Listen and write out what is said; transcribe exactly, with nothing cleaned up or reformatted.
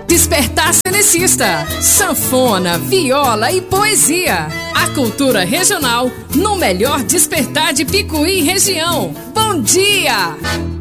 Despertar Cenecista, sanfona, viola e poesia. A cultura regional no melhor despertar de Picuí região. Bom dia!